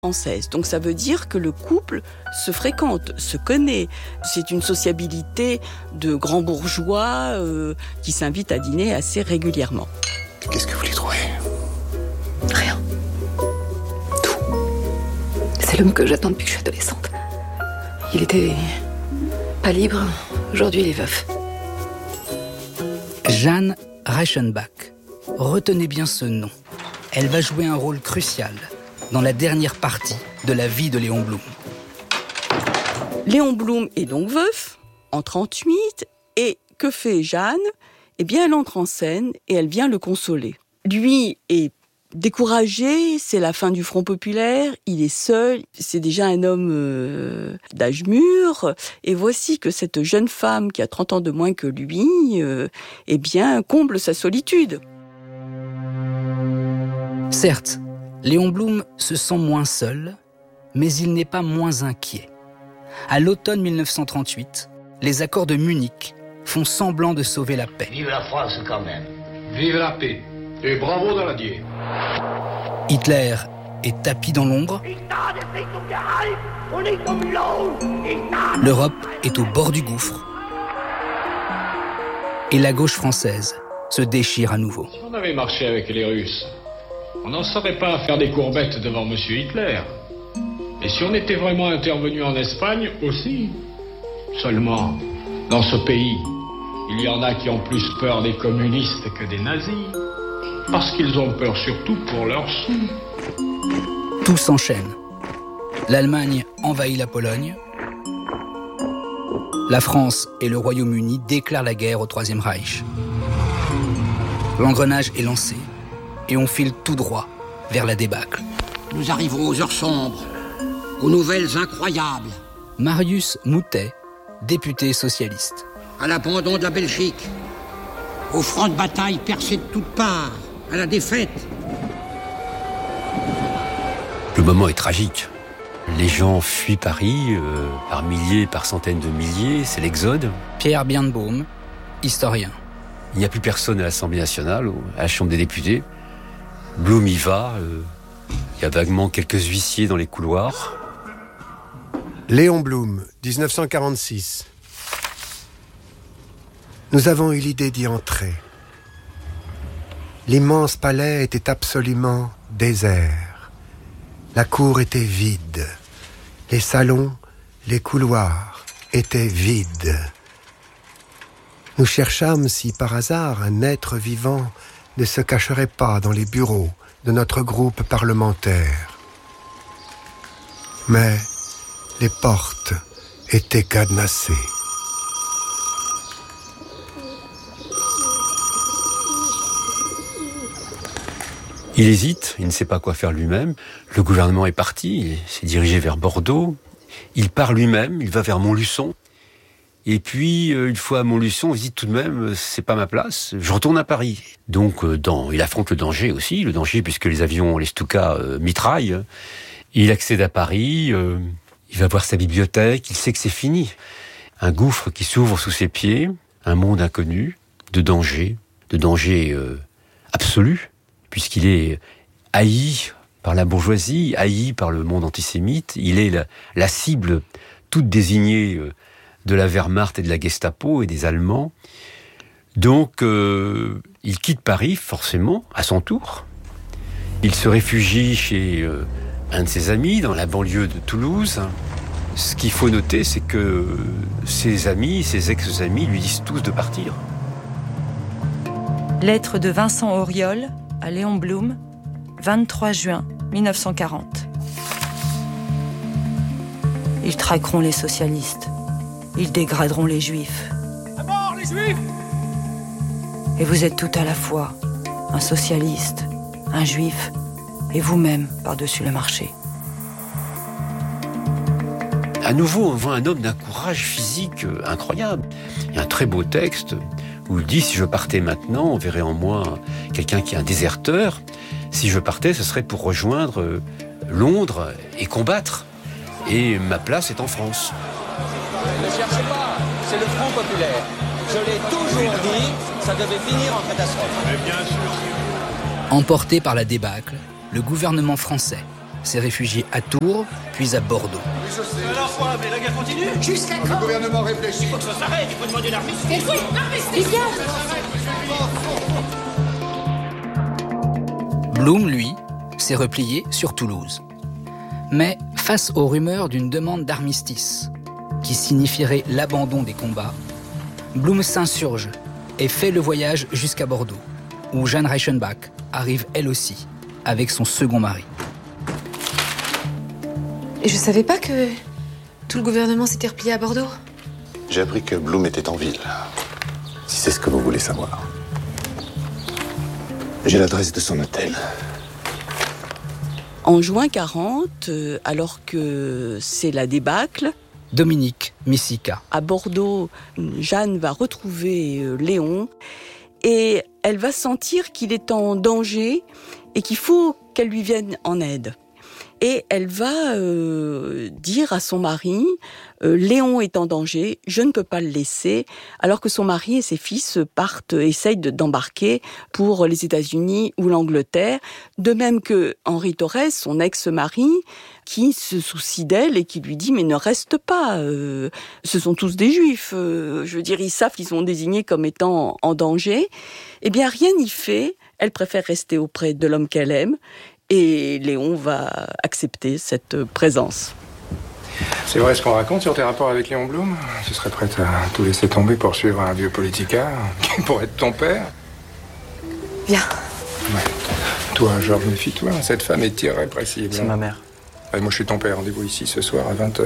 française. Donc ça veut dire que le couple se fréquente, se connaît. C'est une sociabilité de grands bourgeois qui s'invitent à dîner assez régulièrement. Qu'est-ce que vous lui trouvez ? Rien. Tout. C'est l'homme que j'attends depuis que je suis adolescente. Il était pas libre. Aujourd'hui, il est veuf. Jeanne Reichenbach. Retenez bien ce nom. Elle va jouer un rôle crucial dans la dernière partie de la vie de Léon Blum. Léon Blum est donc veuf en 1938 et que fait Jeanne ? Eh bien, elle entre en scène et elle vient le consoler. Lui est découragé, c'est la fin du Front populaire, il est seul, c'est déjà un homme d'âge mûr, et voici que cette jeune femme qui a 30 ans de moins que lui, eh bien, comble sa solitude. Certes, Léon Blum se sent moins seul, mais il n'est pas moins inquiet. À l'automne 1938, les accords de Munich font semblant de sauver la paix. Vive la France quand même. Vive la paix. Et bravo Daladier. Hitler est tapi dans l'ombre. L'Europe est au bord du gouffre. Et la gauche française se déchire à nouveau. Si on avait marché avec les Russes, on n'en serait pas à faire des courbettes devant M. Hitler. Et si on était vraiment intervenu en Espagne aussi. Seulement, dans ce pays, il y en a qui ont plus peur des communistes que des nazis. Parce qu'ils ont peur surtout pour leurs sous. Tout s'enchaîne. L'Allemagne envahit la Pologne. La France et le Royaume-Uni déclarent la guerre au Troisième Reich. L'engrenage est lancé et on file tout droit vers la débâcle. Nous arrivons aux heures sombres, aux nouvelles incroyables. Marius Moutet, député socialiste. À l'abandon de la Belgique, au front de bataille percé de toutes parts, à la défaite. Le moment est tragique. Les gens fuient Paris, par milliers, par centaines de milliers, c'est l'exode. Pierre Birnbaum, historien. Il n'y a plus personne à l'Assemblée nationale, à la Chambre des députés. Blum y va, il y a vaguement quelques huissiers dans les couloirs. Léon Blum, 1946. Nous avons eu l'idée d'y entrer. L'immense palais était absolument désert. La cour était vide. Les salons, les couloirs étaient vides. Nous cherchâmes si par hasard un être vivant ne se cacherait pas dans les bureaux de notre groupe parlementaire. Mais les portes étaient cadenassées. Il hésite, il ne sait pas quoi faire lui-même. Le gouvernement est parti, il s'est dirigé vers Bordeaux. Il part lui-même, il va vers Montluçon. Et puis, une fois à Montluçon, il dit tout de même, c'est pas ma place, je retourne à Paris. Donc, il affronte le danger aussi, puisque les avions, les Stuka, mitraillent. Il accède à Paris, il va voir sa bibliothèque, il sait que c'est fini. Un gouffre qui s'ouvre sous ses pieds, un monde inconnu, de danger absolu, puisqu'il est haï par la bourgeoisie, haï par le monde antisémite. Il est la cible toute désignée de la Wehrmacht et de la Gestapo et des Allemands. Donc, il quitte Paris, forcément, à son tour. Il se réfugie chez un de ses amis, dans la banlieue de Toulouse. Ce qu'il faut noter, c'est que ses amis, ses ex-amis, lui disent tous de partir. Lettre de Vincent Auriol à Léon Blum, 23 juin 1940. Ils traqueront les socialistes. Ils dégraderont les juifs. À mort les juifs! Et vous êtes tout à la fois un socialiste, un juif et vous-même par-dessus le marché. À nouveau, on voit un homme d'un courage physique incroyable. Il y a un très beau texte où il dit « Si je partais maintenant, on verrait en moi quelqu'un qui est un déserteur. Si je partais, ce serait pour rejoindre Londres et combattre. Et ma place est en France. » Ne cherchez pas, c'est le Front populaire. Je l'ai toujours dit, ça devait finir en catastrophe. Mais bien sûr. Emporté par la débâcle, le gouvernement français s'est réfugié à Tours, puis à Bordeaux. Alors quoi, mais la guerre continue? Jusqu'à quand? Le gouvernement réfléchit. Il faut que ça s'arrête, il faut demander l'armistice. Mais oui, l'armistice. Blum, lui, s'est replié sur Toulouse. Mais face aux rumeurs d'une demande d'armistice, qui signifierait l'abandon des combats, Blum s'insurge et fait le voyage jusqu'à Bordeaux, où Jeanne Reichenbach arrive elle aussi, avec son second mari. Et je savais pas que tout le gouvernement s'était replié à Bordeaux. J'ai appris que Blum était en ville, si c'est ce que vous voulez savoir. J'ai l'adresse de son hôtel. En juin 40, alors que c'est la débâcle, Dominique Missika. À Bordeaux, Jeanne va retrouver Léon et elle va sentir qu'il est en danger et qu'il faut qu'elle lui vienne en aide. Et elle va dire à son mari, Léon est en danger, je ne peux pas le laisser, alors que son mari et ses fils essayent d'embarquer pour les États-Unis ou l'Angleterre, de même que Henri Torres, son ex-mari, qui se soucie d'elle et qui lui dit « mais ne reste pas, ce sont tous des Juifs, je veux dire, ils savent qu'ils sont désignés comme étant en danger ». Eh bien, rien n'y fait, elle préfère rester auprès de l'homme qu'elle aime, et Léon va accepter cette présence. C'est vrai ce qu'on raconte sur tes rapports avec Léon Blum? Tu serais prête à tout laisser tomber pour suivre un vieux politicard qui pourrait être ton père? Viens. Ouais. Toi, Georges, méfie-toi, cette femme est irrépressible. C'est ma mère. Ouais, moi, je suis ton père. Rendez-vous ici ce soir à 20h.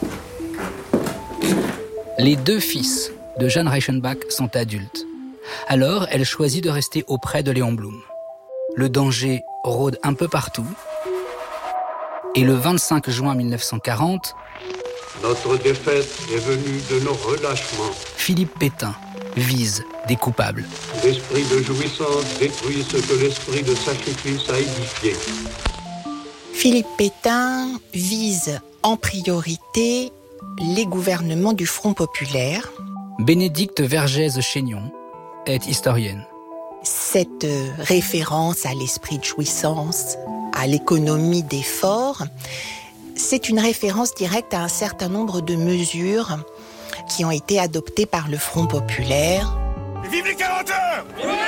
Les deux fils de Jeanne Reichenbach sont adultes. Alors, elle choisit de rester auprès de Léon Blum. Le danger rôde un peu partout. Et le 25 juin 1940, notre défaite est venue de nos relâchements. Philippe Pétain vise des coupables. L'esprit de jouissance détruit ce que l'esprit de sacrifice a édifié. Philippe Pétain vise en priorité les gouvernements du Front populaire. Bénédicte Vergès-Chénion est historienne. Cette référence à l'esprit de jouissance, à l'économie d'effort, c'est une référence directe à un certain nombre de mesures qui ont été adoptées par le Front populaire. Vive les 40 heures!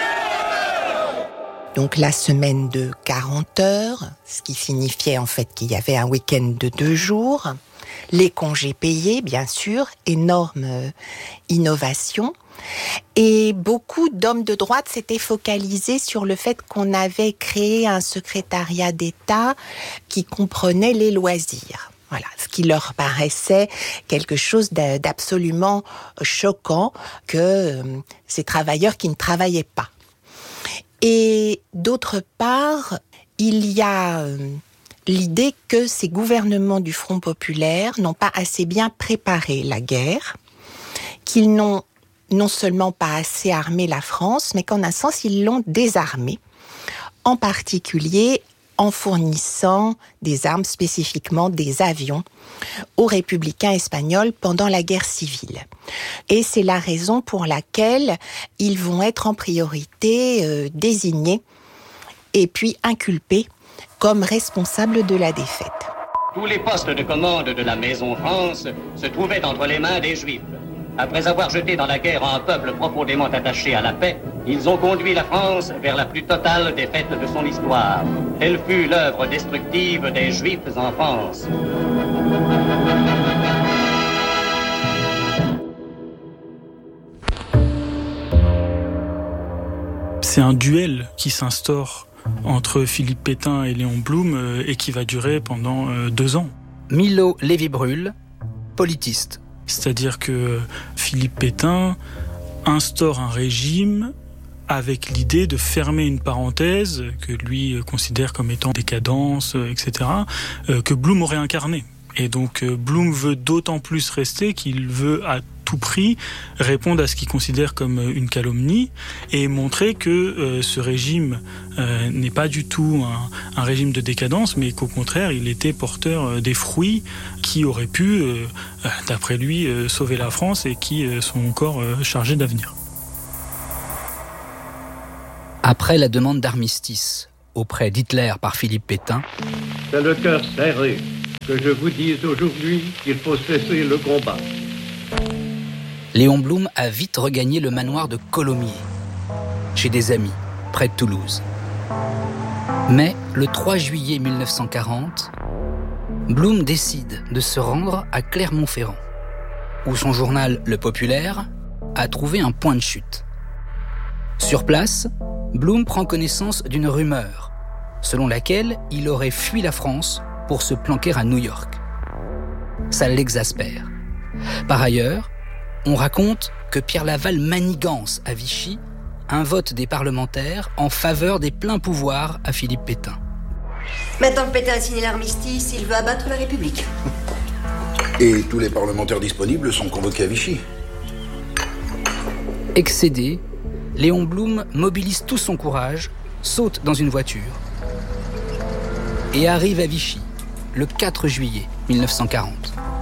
Donc la semaine de 40 heures, ce qui signifiait en fait qu'il y avait un week-end de 2 jours, les congés payés, bien sûr, énorme innovation. Et beaucoup d'hommes de droite s'étaient focalisés sur le fait qu'on avait créé un secrétariat d'État qui comprenait les loisirs. Voilà, ce qui leur paraissait quelque chose d'absolument choquant que ces travailleurs qui ne travaillaient pas. Et d'autre part, il y a l'idée que ces gouvernements du Front populaire n'ont pas assez bien préparé la guerre, qu'ils n'ont non seulement pas assez armé la France, mais qu'en un sens, ils l'ont désarmée, en particulier en fournissant des armes, spécifiquement des avions, aux républicains espagnols pendant la guerre civile. Et c'est la raison pour laquelle ils vont être en priorité désignés et puis inculpés comme responsables de la défaite. Tous les postes de commande de la Maison France se trouvaient entre les mains des Juifs. Après avoir jeté dans la guerre un peuple profondément attaché à la paix, ils ont conduit la France vers la plus totale défaite de son histoire. Telle fut l'œuvre destructive des Juifs en France. C'est un duel qui s'instaure entre Philippe Pétain et Léon Blum et qui va durer pendant 2 ans. Milo Lévy-Bruhl, politiste. C'est-à-dire que Philippe Pétain instaure un régime avec l'idée de fermer une parenthèse que lui considère comme étant décadence, etc., que Blum aurait incarné. Et donc Blum veut d'autant plus rester qu'il veut à tout prix répondre à ce qu'il considère comme une calomnie et montrer que ce régime n'est pas du tout un régime de décadence, mais qu'au contraire, il était porteur des fruits qui auraient pu, d'après lui, sauver la France et qui sont encore chargés d'avenir. Après la demande d'armistice, auprès d'Hitler par Philippe Pétain. C'est le cœur serré que je vous dise aujourd'hui qu'il faut cesser le combat. Léon Blum a vite regagné le manoir de Colomiers, chez des amis, près de Toulouse. Mais le 3 juillet 1940, Blum décide de se rendre à Clermont-Ferrand, où son journal Le Populaire a trouvé un point de chute. Sur place, Blum prend connaissance d'une rumeur, selon laquelle il aurait fui la France pour se planquer à New York. Ça l'exaspère. Par ailleurs, on raconte que Pierre Laval manigance à Vichy un vote des parlementaires en faveur des pleins pouvoirs à Philippe Pétain. Maintenant que Pétain a signé l'armistice, il veut abattre la République. Et tous les parlementaires disponibles sont convoqués à Vichy. Excédé, Léon Blum mobilise tout son courage, saute dans une voiture et arrive à Vichy le 4 juillet 1940.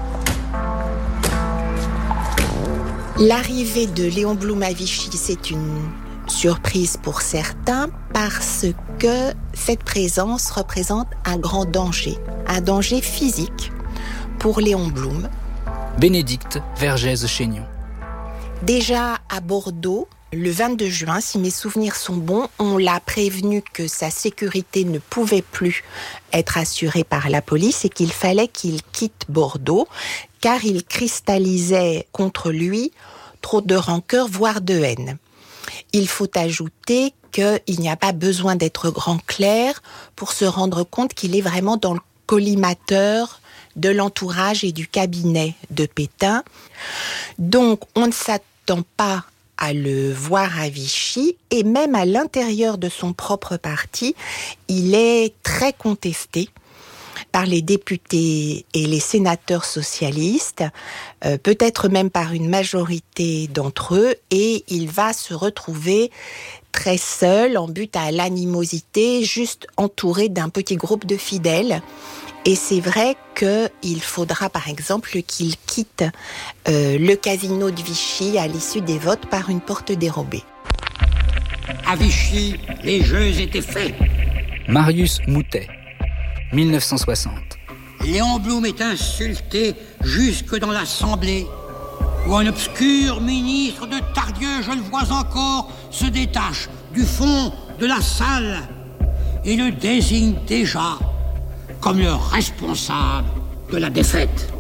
L'arrivée de Léon Blum à Vichy, c'est une surprise pour certains parce que cette présence représente un grand danger physique pour Léon Blum. Bénédicte Vergès-Chénion. Déjà à Bordeaux, le 22 juin, si mes souvenirs sont bons, on l'a prévenu que sa sécurité ne pouvait plus être assurée par la police et qu'il fallait qu'il quitte Bordeaux, car il cristallisait contre lui trop de rancœur, voire de haine. Il faut ajouter qu'il n'y a pas besoin d'être grand clerc pour se rendre compte qu'il est vraiment dans le collimateur de l'entourage et du cabinet de Pétain. Donc, on ne s'attend pas à le voir à Vichy, et même à l'intérieur de son propre parti, il est très contesté par les députés et les sénateurs socialistes, peut-être même par une majorité d'entre eux, et il va se retrouver très seul, en butte à l'animosité, juste entouré d'un petit groupe de fidèles. Et c'est vrai qu'il faudra, par exemple, qu'il quitte le casino de Vichy à l'issue des votes par une porte dérobée. À Vichy, les jeux étaient faits. Marius Moutet, 1960. Léon Blum est insulté jusque dans l'Assemblée, où un obscur ministre de Tardieu, je le vois encore, se détache du fond de la salle et le désigne déjà comme le responsable de la défaite.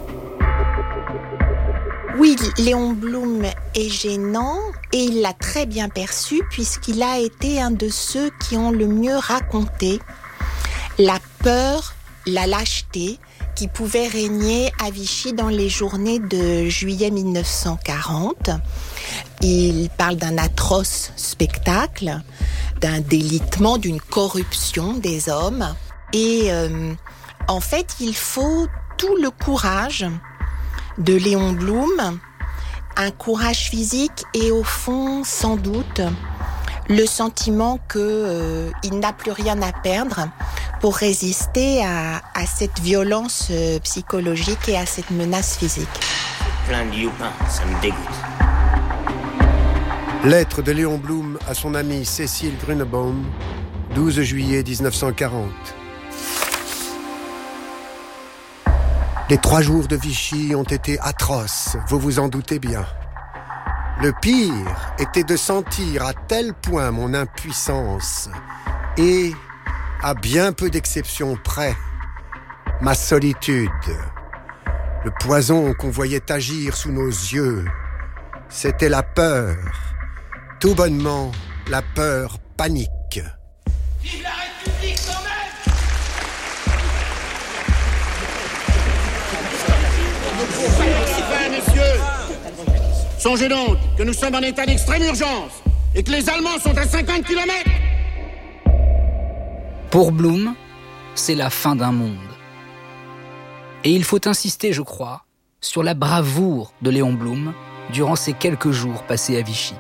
Oui, Léon Blum est gênant et il l'a très bien perçu puisqu'il a été un de ceux qui ont le mieux raconté la peur, la lâcheté qui pouvait régner à Vichy dans les journées de juillet 1940. Il parle d'un atroce spectacle, d'un délitement, d'une corruption des hommes. Et en fait, il faut tout le courage de Léon Blum, un courage physique et au fond, sans doute, le sentiment qu'il n'a plus rien à perdre pour résister à cette violence psychologique et à cette menace physique. Plein de youpins, ça me dégoûte. Lettre de Léon Blum à son amie Cécile Grunebaum, 12 juillet 1940. Les 3 jours de Vichy ont été atroces, vous vous en doutez bien. Le pire était de sentir à tel point mon impuissance et, à bien peu d'exceptions près, ma solitude. Le poison qu'on voyait agir sous nos yeux, c'était la peur. Tout bonnement, la peur panique. Vive la République quand même! Messieurs, songez donc que nous sommes en état d'extrême urgence et que les Allemands sont à 50 km. Pour Blum, c'est la fin d'un monde. Et il faut insister, je crois, sur la bravoure de Léon Blum durant ces quelques jours passés à Vichy.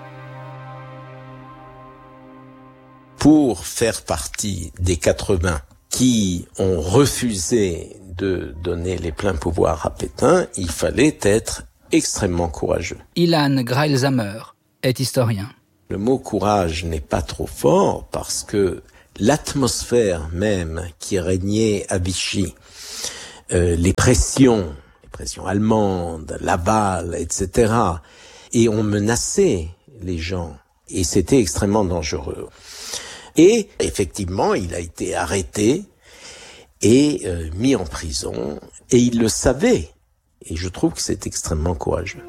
Pour faire partie des 80 qui ont refusé de donner les pleins pouvoirs à Pétain, il fallait être extrêmement courageux. Ilan Greilsheimer est historien. Le mot courage n'est pas trop fort parce que l'atmosphère même qui régnait à Vichy, les pressions allemandes, Laval, etc. Et on menaçait les gens. Et c'était extrêmement dangereux. Et effectivement, il a été arrêté et mis en prison. Et il le savait. Et je trouve que c'est extrêmement courageux.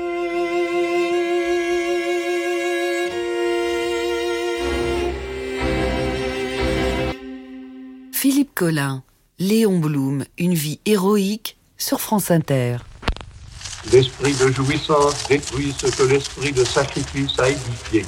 Philippe Collin, Léon Blum, une vie héroïque sur France Inter. L'esprit de jouissance détruit ce que l'esprit de sacrifice a édifié.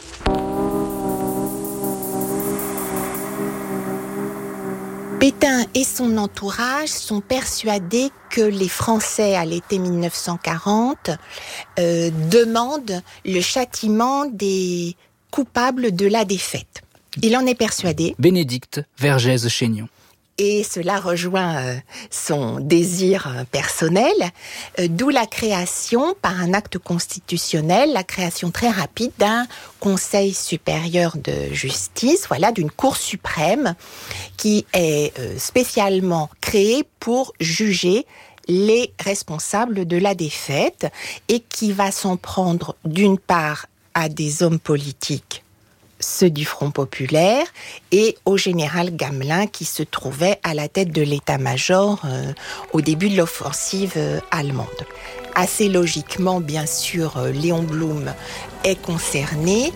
Pétain et son entourage sont persuadés que les Français, à l'été 1940, demandent le châtiment des coupables de la défaite. Il en est persuadé. Bénédicte Vergès-Chénion. Et cela rejoint son désir personnel, d'où la création, par un acte constitutionnel, la création très rapide d'un Conseil supérieur de justice, d'une Cour suprême, qui est spécialement créée pour juger les responsables de la défaite et qui va s'en prendre d'une part à des hommes politiques, ceux du Front populaire, et au général Gamelin qui se trouvait à la tête de l'état-major au début de l'offensive allemande. Assez logiquement, bien sûr, Léon Blum est concerné.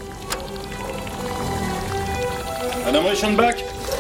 Madame Reichenbach ?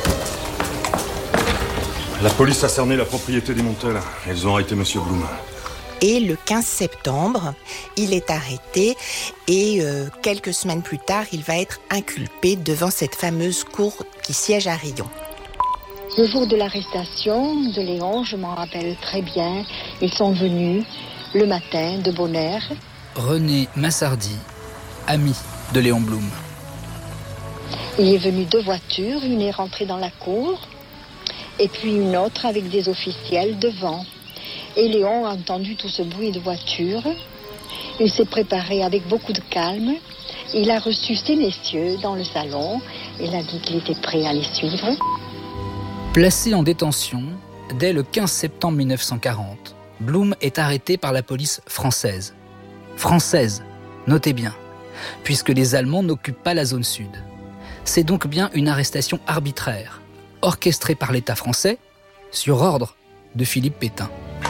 La police a cerné la propriété des Montel. Elles ont arrêté Monsieur Blum. Et le 15 septembre, il est arrêté et quelques semaines plus tard, il va être inculpé devant cette fameuse cour qui siège à Riom. Le jour de l'arrestation de Léon, je m'en rappelle très bien, ils sont venus le matin de bonne heure. René Massardi, ami de Léon Blum. Il est venu 2 voitures, une est rentrée dans la cour et puis une autre avec des officiels devant. Et Léon a entendu tout ce bruit de voiture. Il s'est préparé avec beaucoup de calme. Il a reçu ces messieurs dans le salon. Il a dit qu'il était prêt à les suivre. Placé en détention, dès le 15 septembre 1940, Blum est arrêté par la police française. Française, notez bien, puisque les Allemands n'occupent pas la zone sud. C'est donc bien une arrestation arbitraire, orchestrée par l'État français, sur ordre de Philippe Pétain.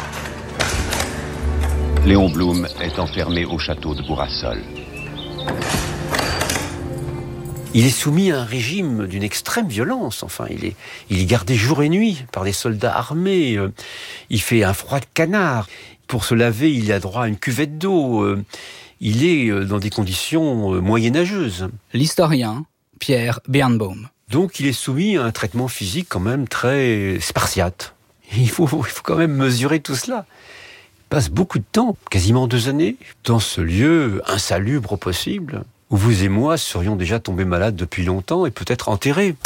Léon Blum est enfermé au château de Bourrassol. Il est soumis à un régime d'une extrême violence. Enfin, il est gardé jour et nuit par des soldats armés. Il fait un froid de canard. Pour se laver, il a droit à une cuvette d'eau. Il est dans des conditions moyenâgeuses. L'historien Pierre Birnbaum. Donc, il est soumis à un traitement physique quand même très spartiate. Il faut quand même mesurer tout cela. Il passe beaucoup de temps, quasiment 2 années, dans ce lieu insalubre au possible, où vous et moi serions déjà tombés malades depuis longtemps et peut-être enterrés.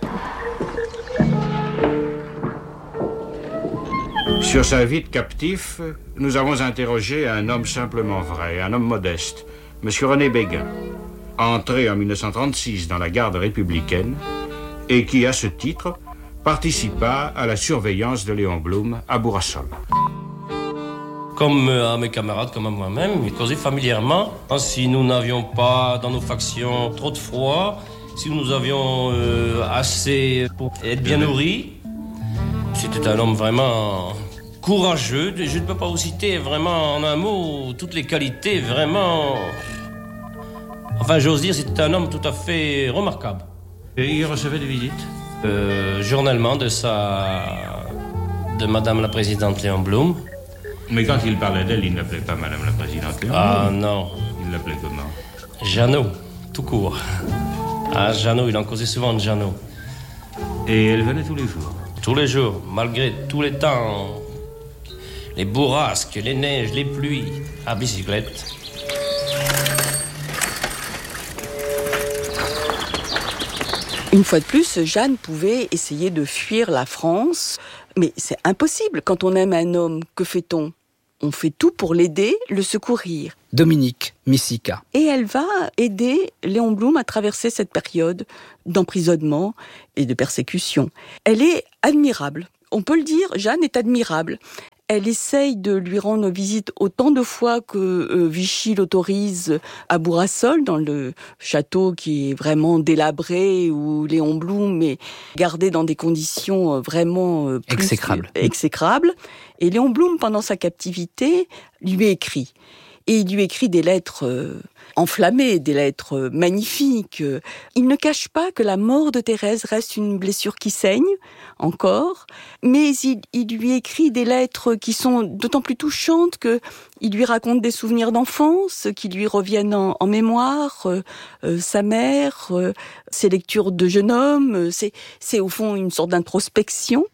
Sur sa vie de captif, nous avons interrogé un homme simplement vrai, un homme modeste, M. René Béguin, entré en 1936 dans la garde républicaine et qui, à ce titre, participa à la surveillance de Léon Blum à Bourrassol. Comme à mes camarades, comme à moi-même, causait familièrement. Si nous n'avions pas dans nos factions trop de froid, si nous avions assez pour être bien nourris, c'était un homme vraiment courageux. Je ne peux pas vous citer vraiment en un mot toutes les qualités, vraiment... Enfin, j'ose dire, c'était un homme tout à fait remarquable. Et il recevait des visites journellement de Madame la Présidente Léon Blum. Mais quand il parlait d'elle, il n'appelait pas Madame la Présidente Léon Blum. Ah non. Il l'appelait comment? Jeannot, tout court. Ah, Jeannot, il en causait souvent de Jeannot. Et elle venait tous les jours? Tous les jours, malgré tous les temps. Les bourrasques, les neiges, les pluies, à bicyclette. Une fois de plus, Jeanne pouvait essayer de fuir la France, mais c'est impossible. Quand on aime un homme, que fait-on? On fait tout pour l'aider, le secourir. Dominique Missika. Et elle va aider Léon Blum à traverser cette période d'emprisonnement et de persécution. Elle est admirable. On peut le dire, Jeanne est admirable. Elle essaye de lui rendre visite autant de fois que Vichy l'autorise à Bourrassol, dans le château qui est vraiment délabré, où Léon Blum est gardé dans des conditions vraiment exécrables. Et Léon Blum, pendant sa captivité, lui écrit. Et il lui écrit des lettres enflammées, des lettres magnifiques. Il ne cache pas que la mort de Thérèse reste une blessure qui saigne, encore, mais il lui écrit des lettres qui sont d'autant plus touchantes qu'il lui raconte des souvenirs d'enfance, qui lui reviennent en mémoire, sa mère, ses lectures de jeune homme, c'est au fond une sorte d'introspection.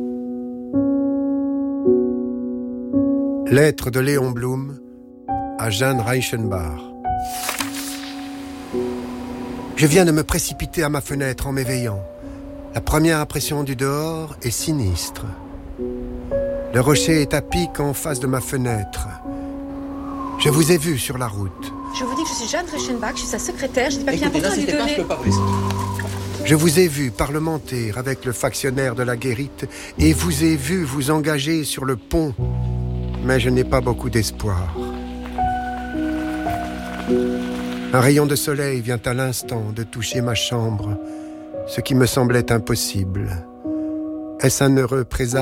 Lettre de Léon Blum à Jeanne Reichenbach. Je viens de me précipiter à ma fenêtre en m'éveillant. La première impression du dehors est sinistre. Le rocher est à pic en face de ma fenêtre. Je vous ai vu sur la route. Je vous dis que je suis Jeanne Reichenbach, je suis sa secrétaire, j'ai des papiers importants à lui donner. Je vous ai vu parlementer avec le factionnaire de la Guérite et vous ai vu vous engager sur le pont. Mais je n'ai pas beaucoup d'espoir. Un rayon de soleil vient à l'instant de toucher ma chambre, ce qui me semblait impossible. Est-ce un heureux présage ?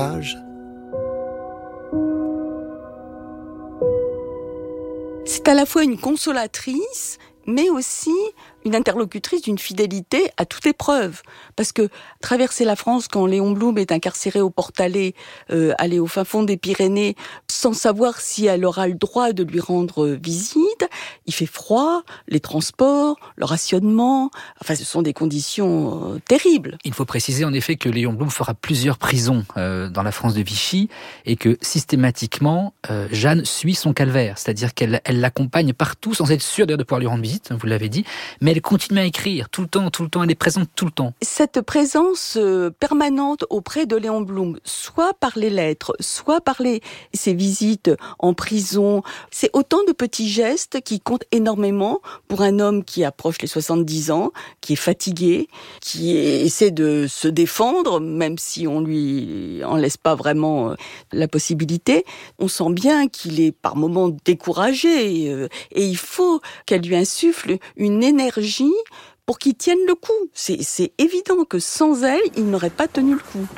C'est à la fois une consolatrice, mais aussi une interlocutrice d'une fidélité à toute épreuve. Parce que traverser la France quand Léon Blum est incarcéré au Portalet, aller au fin fond des Pyrénées, sans savoir si elle aura le droit de lui rendre visite, il fait froid, les transports, le rationnement, enfin ce sont des conditions terribles. Il faut préciser en effet que Léon Blum fera plusieurs prisons dans la France de Vichy et que systématiquement Jeanne suit son calvaire, c'est-à-dire qu'elle l'accompagne partout sans être sûre d'ailleurs de pouvoir lui rendre visite, vous l'avez dit, mais elle continue à écrire tout le temps, elle est présente tout le temps. Cette présence permanente auprès de Léon Blum, soit par les lettres, soit par ses visites en prison, c'est autant de petits gestes qui comptent énormément pour un homme qui approche les 70 ans, qui est fatigué, qui essaie de se défendre, même si on lui en laisse pas vraiment la possibilité. On sent bien qu'il est par moments découragé et il faut qu'elle lui insuffle une énergie pour qu'il tienne le coup. C'est évident que sans elle, il n'aurait pas tenu le coup.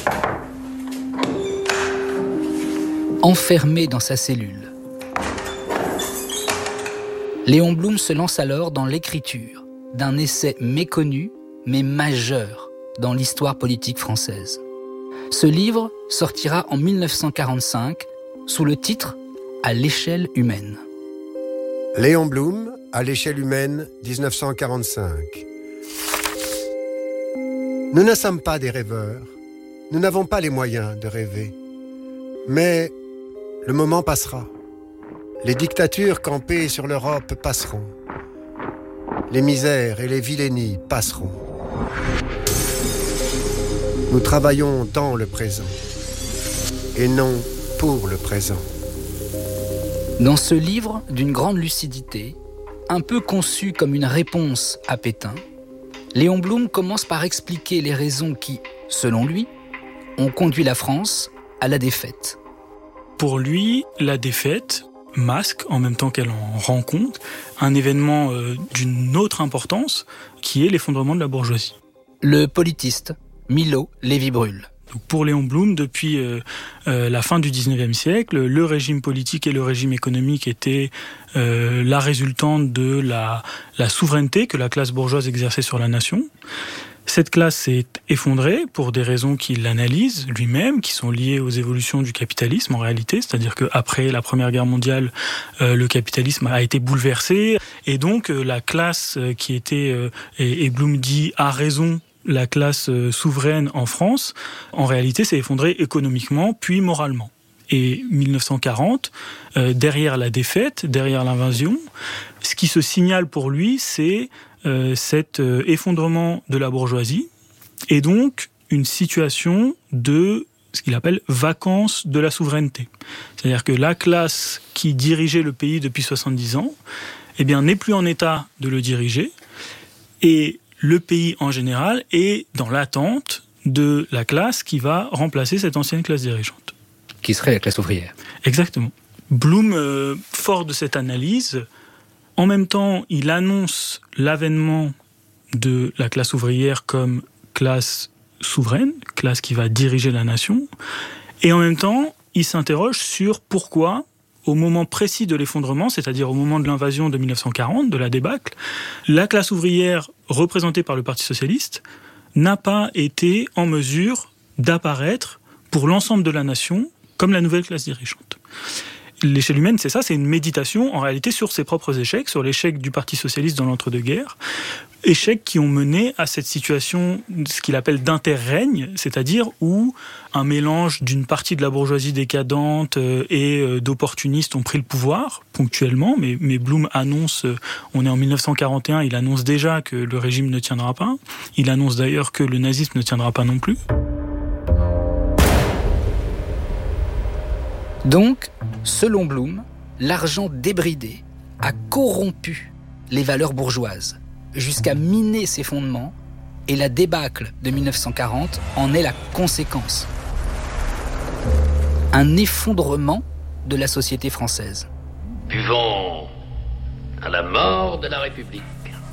Enfermé dans sa cellule, Léon Blum se lance alors dans l'écriture d'un essai méconnu, mais majeur dans l'histoire politique française. Ce livre sortira en 1945 sous le titre « À l'échelle humaine ». Léon Blum, à l'échelle humaine, 1945. Nous ne sommes pas des rêveurs. Nous n'avons pas les moyens de rêver. Mais le moment passera. Les dictatures campées sur l'Europe passeront. Les misères et les vilainies passeront. Nous travaillons dans le présent et non pour le présent. Dans ce livre d'une grande lucidité, un peu conçu comme une réponse à Pétain, Léon Blum commence par expliquer les raisons qui, selon lui, ont conduit la France à la défaite. Pour lui, la défaite masque, en même temps qu'elle en rend compte, un événement d'une autre importance, qui est l'effondrement de la bourgeoisie. Le politiste Milo Lévy-Bruhl. Donc pour Léon Blum, depuis la fin du XIXe siècle, le régime politique et le régime économique étaient la résultante de la souveraineté que la classe bourgeoise exerçait sur la nation. Cette classe s'est effondrée pour des raisons qu'il analyse lui-même, qui sont liées aux évolutions du capitalisme en réalité, c'est-à-dire qu'après la Première Guerre mondiale, le capitalisme a été bouleversé, et donc la classe qui était, et Blum dit à raison, la classe souveraine en France, en réalité s'est effondrée économiquement puis moralement. Et 1940, derrière la défaite, derrière l'invasion, ce qui se signale pour lui, c'est cet effondrement de la bourgeoisie et donc une situation de ce qu'il appelle vacance de la souveraineté. C'est-à-dire que la classe qui dirigeait le pays depuis 70 ans n'est plus en état de le diriger, et le pays en général est dans l'attente de la classe qui va remplacer cette ancienne classe dirigeante. Qui serait la classe ouvrière. Exactement. Bloom, fort de cette analyse, en même temps, il annonce l'avènement de la classe ouvrière comme classe souveraine, classe qui va diriger la nation, et en même temps, il s'interroge sur pourquoi, au moment précis de l'effondrement, c'est-à-dire au moment de l'invasion de 1940, de la débâcle, la classe ouvrière représentée par le Parti socialiste n'a pas été en mesure d'apparaître pour l'ensemble de la nation comme la nouvelle classe dirigeante. L'échelle humaine, c'est ça, c'est une méditation en réalité sur ses propres échecs, sur l'échec du Parti socialiste dans l'entre-deux-guerres, échecs qui ont mené à cette situation, ce qu'il appelle d'interrègne, c'est-à-dire où un mélange d'une partie de la bourgeoisie décadente et d'opportunistes ont pris le pouvoir, ponctuellement, mais Bloom annonce, on est en 1941, il annonce déjà que le régime ne tiendra pas, il annonce d'ailleurs que le nazisme ne tiendra pas non plus. Donc, selon Bloom, l'argent débridé a corrompu les valeurs bourgeoises jusqu'à miner ses fondements, et la débâcle de 1940 en est la conséquence. Un effondrement de la société française. Buvons à la mort de la République.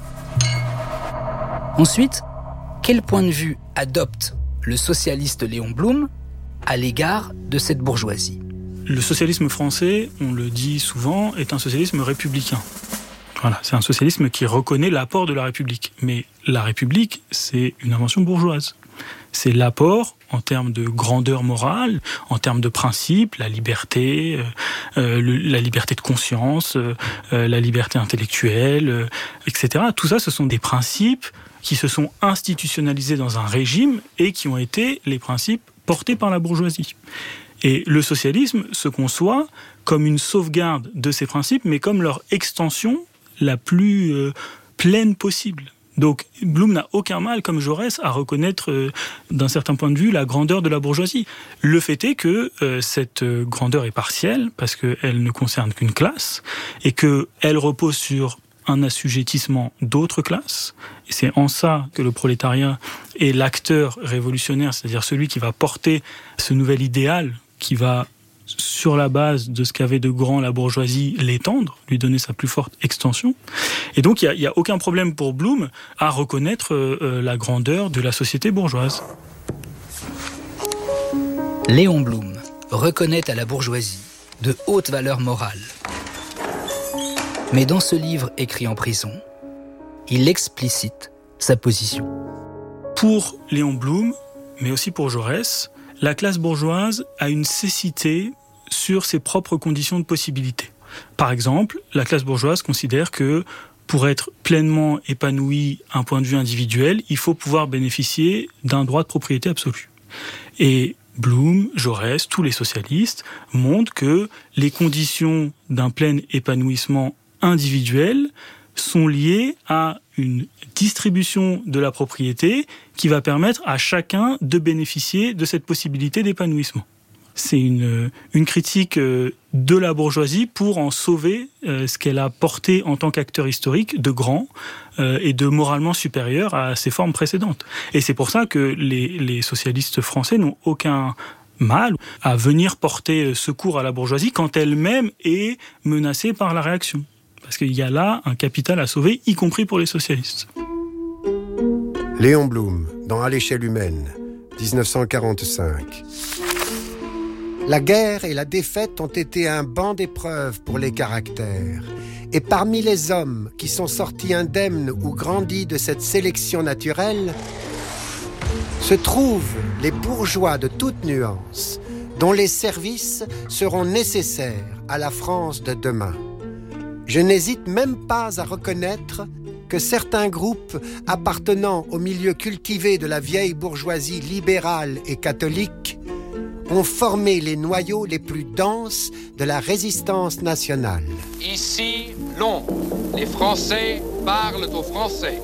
Ensuite, quel point de vue adopte le socialiste Léon Blum à l'égard de cette bourgeoisie ? Le socialisme français, on le dit souvent, est un socialisme républicain. Voilà, c'est un socialisme qui reconnaît l'apport de la République. Mais la République, c'est une invention bourgeoise. C'est l'apport en termes de grandeur morale, en termes de principes, la liberté de conscience, la liberté intellectuelle, etc. Tout ça, ce sont des principes qui se sont institutionnalisés dans un régime et qui ont été les principes portés par la bourgeoisie. Et le socialisme se conçoit comme une sauvegarde de ces principes, mais comme leur extension la plus pleine possible. Donc Bloom n'a aucun mal, comme Jaurès, à reconnaître d'un certain point de vue la grandeur de la bourgeoisie. Le fait est que cette grandeur est partielle, parce qu'elle ne concerne qu'une classe, et qu'elle repose sur un assujettissement d'autres classes. Et c'est en ça que le prolétariat est l'acteur révolutionnaire, c'est-à-dire celui qui va porter ce nouvel idéal, qui va, sur la base de ce qu'avait de grand la bourgeoisie, l'étendre, lui donner sa plus forte extension. Et donc il n'y a aucun problème pour Bloom à reconnaître la grandeur de la société bourgeoise. Léon Blum reconnaît à la bourgeoisie de hautes valeurs morales. Mais dans ce livre écrit en prison, il explicite sa position. Pour Léon Blum, mais aussi pour Jaurès, la classe bourgeoise a une cécité sur ses propres conditions de possibilité. Par exemple, la classe bourgeoise considère que pour être pleinement épanoui d'un point de vue individuel, il faut pouvoir bénéficier d'un droit de propriété absolu. Et Blum, Jaurès, tous les socialistes montrent que les conditions d'un plein épanouissement individuel sont liées à une distribution de la propriété qui va permettre à chacun de bénéficier de cette possibilité d'épanouissement. C'est une critique de la bourgeoisie pour en sauver ce qu'elle a porté en tant qu'acteur historique de grand et de moralement supérieur à ses formes précédentes. Et c'est pour ça que les socialistes français n'ont aucun mal à venir porter secours à la bourgeoisie quand elle-même est menacée par la réaction. Parce qu'il y a là un capital à sauver, y compris pour les socialistes. Léon Blum, dans À l'échelle humaine, 1945. La guerre et la défaite ont été un banc d'épreuves pour les caractères. Et parmi les hommes qui sont sortis indemnes ou grandis de cette sélection naturelle, se trouvent les bourgeois de toute nuance, dont les services seront nécessaires à la France de demain. Je n'hésite même pas à reconnaître que certains groupes appartenant au milieu cultivé de la vieille bourgeoisie libérale et catholique ont formé les noyaux les plus denses de la résistance nationale. Ici, Londres. Les Français parlent aux Français.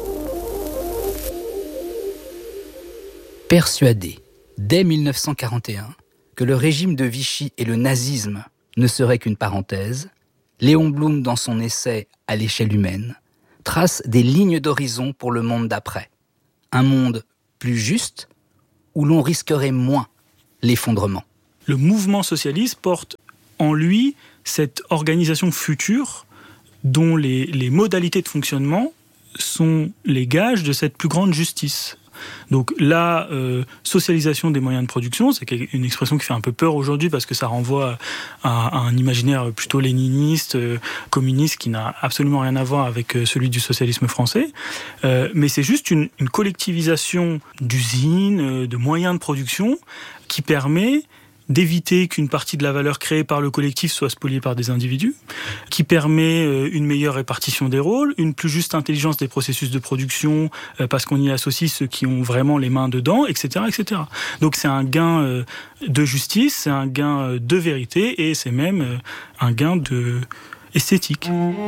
Persuadé, dès 1941, que le régime de Vichy et le nazisme ne seraient qu'une parenthèse, Léon Blum, dans son essai « À l'échelle humaine », trace des lignes d'horizon pour le monde d'après. Un monde plus juste, où l'on risquerait moins l'effondrement. Le mouvement socialiste porte en lui cette organisation future dont les modalités de fonctionnement sont les gages de cette plus grande justice. Donc la socialisation des moyens de production, c'est une expression qui fait un peu peur aujourd'hui parce que ça renvoie à un imaginaire plutôt léniniste, communiste, qui n'a absolument rien à voir avec celui du socialisme français. Mais c'est juste une collectivisation d'usines, de moyens de production qui permet d'éviter qu'une partie de la valeur créée par le collectif soit spoliée par des individus, qui permet une meilleure répartition des rôles, une plus juste intelligence des processus de production, parce qu'on y associe ceux qui ont vraiment les mains dedans, etc., etc. Donc c'est un gain de justice, c'est un gain de vérité, et c'est même un gain de esthétique.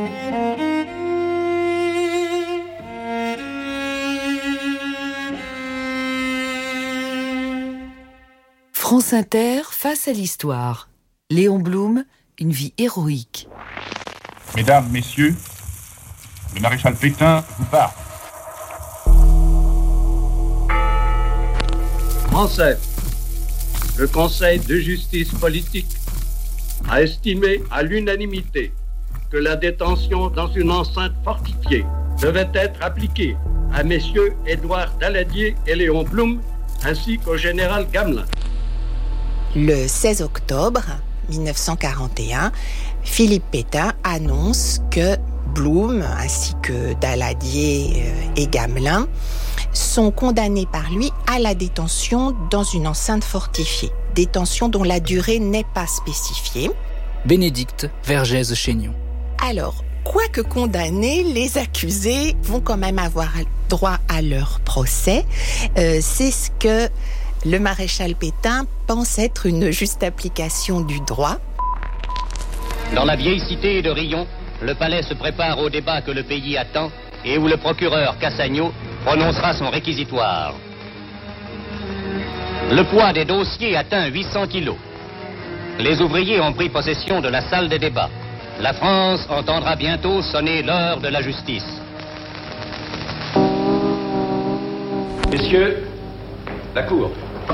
France Inter, face à l'histoire. Léon Blum, une vie héroïque. Mesdames, Messieurs, le maréchal Pétain vous parle. Français, le Conseil de justice politique a estimé à l'unanimité que la détention dans une enceinte fortifiée devait être appliquée à messieurs Édouard Daladier et Léon Blum, ainsi qu'au général Gamelin. Le 16 octobre 1941, Philippe Pétain annonce que Blum ainsi que Daladier et Gamelin sont condamnés par lui à la détention dans une enceinte fortifiée. Détention dont la durée n'est pas spécifiée. Bénédicte Vergès-Chaignon. Alors, quoique condamnés, les accusés vont quand même avoir droit à leur procès. C'est ce que le maréchal Pétain pense être une juste application du droit. Dans la vieille cité de Rion, le palais se prépare au débat que le pays attend et où le procureur Cassagno prononcera son réquisitoire. Le poids des dossiers atteint 800 kilos. Les ouvriers ont pris possession de la salle des débats. La France entendra bientôt sonner l'heure de la justice. Messieurs, la cour.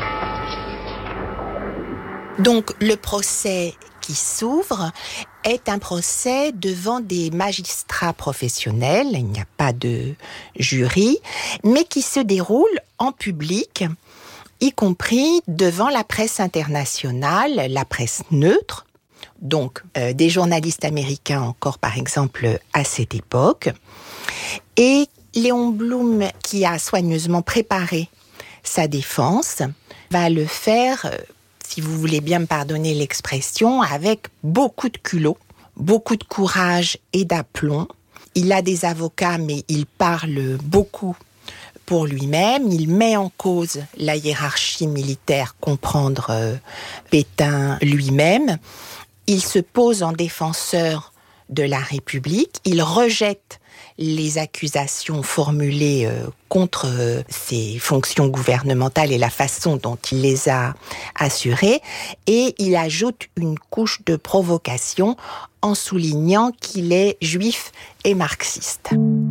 Donc le procès qui s'ouvre est un procès devant des magistrats professionnels, il n'y a pas de jury, mais qui se déroule en public, y compris devant la presse internationale, la presse neutre, donc des journalistes américains encore par exemple à cette époque. Et Léon Blum, qui a soigneusement préparé sa défense, va le faire, si vous voulez bien me pardonner l'expression, avec beaucoup de culot, beaucoup de courage et d'aplomb. Il a des avocats, mais il parle beaucoup pour lui-même. Il met en cause la hiérarchie militaire, comprendre Pétain lui-même. Il se pose en défenseur de la République. Il rejette les accusations formulées contre ses fonctions gouvernementales et la façon dont il les a assurées. Et il ajoute une couche de provocation en soulignant qu'il est juif et marxiste.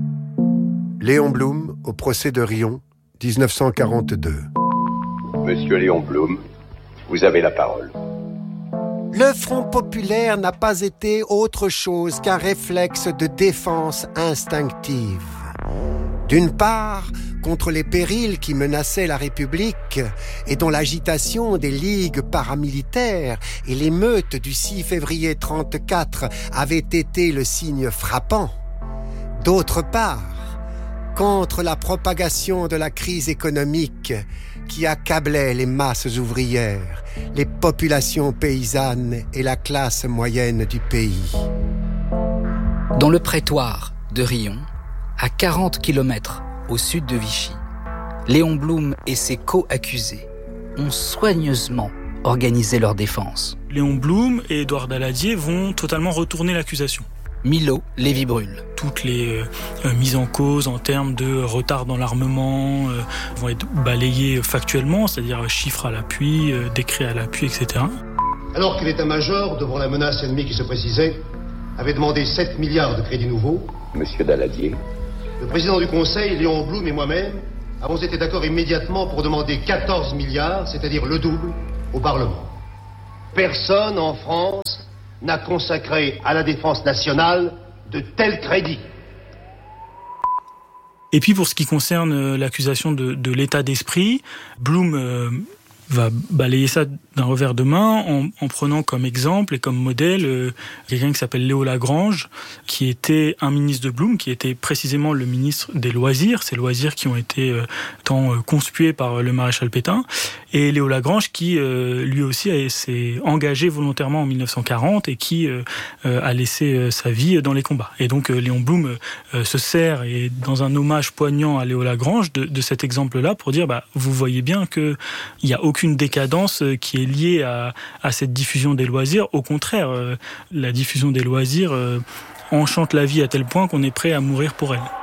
Léon Blum, au procès de Rion, 1942. Monsieur Léon Blum, vous avez la parole. Le Front populaire n'a pas été autre chose qu'un réflexe de défense instinctive. D'une part, contre les périls qui menaçaient la République et dont l'agitation des ligues paramilitaires et l'émeute du 6 février 1934 avaient été le signe frappant. D'autre part, contre la propagation de la crise économique qui accablait les masses ouvrières, les populations paysannes et la classe moyenne du pays. Dans le prétoire de Rion, à 40 km au sud de Vichy, Léon Blum et ses co-accusés ont soigneusement organisé leur défense. Léon Blum et Édouard Daladier vont totalement retourner l'accusation. Milo Lévy-Bruhl. Toutes les mises en cause en termes de retard dans l'armement vont être balayées factuellement, c'est-à-dire chiffres à l'appui, décrets à l'appui, etc. Alors que l'état-major, devant la menace ennemie qui se précisait, avait demandé 7 milliards de crédits nouveaux. Monsieur Daladier. Le président du Conseil, Léon Blum et moi-même avons été d'accord immédiatement pour demander 14 milliards, c'est-à-dire le double, au Parlement. Personne en France n'a consacré à la défense nationale de tels crédits. Et puis pour ce qui concerne l'accusation de l'état d'esprit, Blum va balayer ça d'un revers de main en prenant comme exemple et comme modèle quelqu'un qui s'appelle Léo Lagrange, qui était un ministre de Blum, qui était précisément le ministre des loisirs, ces loisirs qui ont été tant conspués par le maréchal Pétain, et Léo Lagrange qui lui aussi s'est engagé volontairement en 1940 et qui a laissé sa vie dans les combats. Et donc Léon Blum se sert, et dans un hommage poignant à Léo Lagrange, de cet exemple-là pour dire vous voyez bien qu'il n'y a aucune décadence qui est liée à cette diffusion des loisirs. Au contraire, la diffusion des loisirs enchante la vie à tel point qu'on est prêt à mourir pour elle.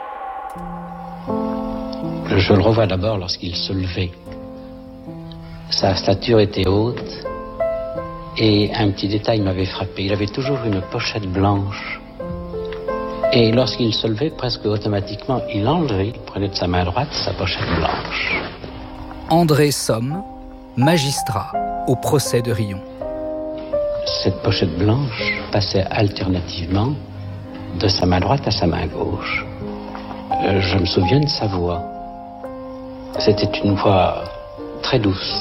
Je le revois d'abord lorsqu'il se levait. Sa stature était haute et un petit détail m'avait frappé. Il avait toujours une pochette blanche. Et lorsqu'il se levait, presque automatiquement, il enlevait, il prenait de sa main droite sa pochette blanche. André Somme, magistrat au procès de Riom. Cette pochette blanche passait alternativement de sa main droite à sa main gauche. Je me souviens de sa voix. C'était une voix très douce.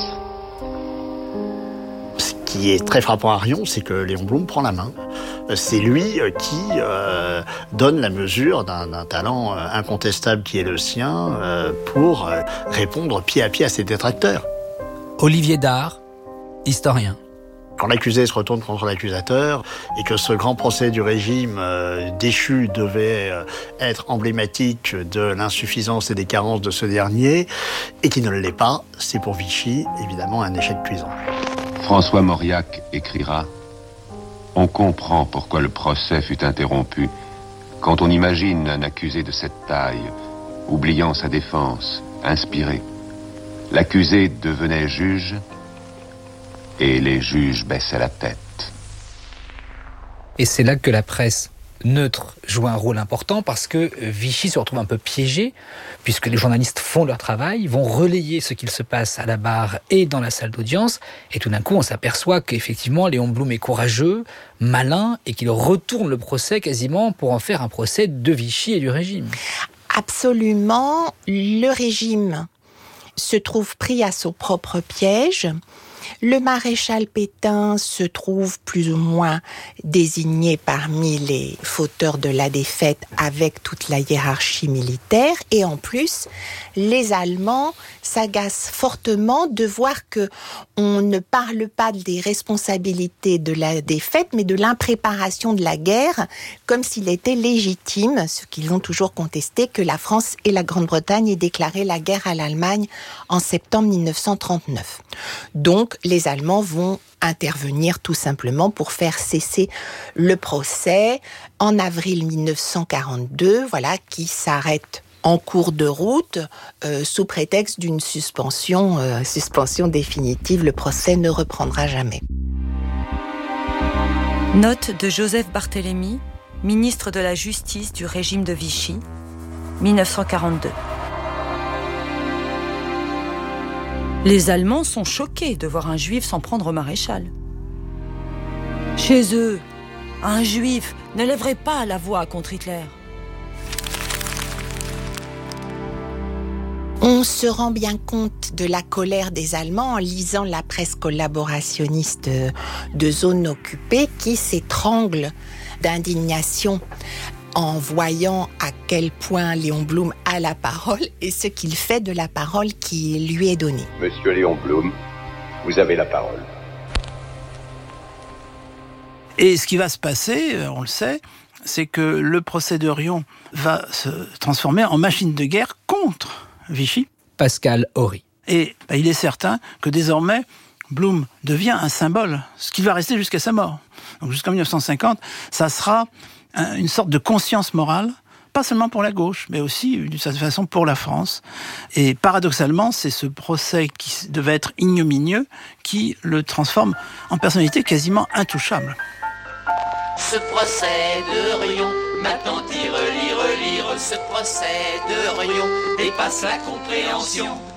Ce qui est très frappant à Riom, c'est que Léon Blum prend la main. C'est lui qui donne la mesure d'un talent incontestable qui est le sien pour répondre pied à pied à ses détracteurs. Olivier Dard, historien. Quand l'accusé se retourne contre l'accusateur et que ce grand procès du régime déchu devait être emblématique de l'insuffisance et des carences de ce dernier, et qui ne l'est pas, c'est pour Vichy évidemment un échec cuisant. François Mauriac écrira « On comprend pourquoi le procès fut interrompu quand on imagine un accusé de cette taille, oubliant sa défense, inspiré. L'accusé devenait juge et les juges baissaient la tête. » Et c'est là que la presse neutre joue un rôle important, parce que Vichy se retrouve un peu piégé, puisque les journalistes font leur travail, vont relayer ce qu'il se passe à la barre et dans la salle d'audience, et tout d'un coup on s'aperçoit qu'effectivement Léon Blum est courageux, malin, et qu'il retourne le procès quasiment pour en faire un procès de Vichy et du régime. Absolument, le régime se trouve pris à son propre piège. Le maréchal Pétain se trouve plus ou moins désigné parmi les fauteurs de la défaite avec toute la hiérarchie militaire. Et en plus, les Allemands s'agacent fortement de voir que on ne parle pas des responsabilités de la défaite, mais de l'impréparation de la guerre, comme s'il était légitime, ce qu'ils vont toujours contester, que la France et la Grande-Bretagne aient déclaré la guerre à l'Allemagne en septembre 1939. Donc, les Allemands vont intervenir tout simplement pour faire cesser le procès en avril 1942, qui s'arrête en cours de route sous prétexte d'une suspension définitive. Le procès ne reprendra jamais. Note de Joseph Barthélemy, ministre de la Justice du régime de Vichy, 1942. Les Allemands sont choqués de voir un juif s'en prendre au maréchal. Chez eux, un juif ne lèverait pas la voix contre Hitler. On se rend bien compte de la colère des Allemands en lisant la presse collaborationniste de zones occupées qui s'étrangle d'indignation en voyant à quel point Léon Blum a la parole et ce qu'il fait de la parole qui lui est donnée. Monsieur Léon Blum, vous avez la parole. Et ce qui va se passer, on le sait, c'est que le procès de Riom va se transformer en machine de guerre contre Vichy. Pascal Horry. Et il est certain que désormais, Blum devient un symbole, ce qui va rester jusqu'à sa mort. Donc jusqu'en 1950, ça sera une sorte de conscience morale, pas seulement pour la gauche, mais aussi, d'une certaine façon, pour la France. Et paradoxalement, c'est ce procès qui devait être ignominieux qui le transforme en personnalité quasiment intouchable. Ce procès de Rion, maintenant relire, ce procès de Rion dépasse la compréhension.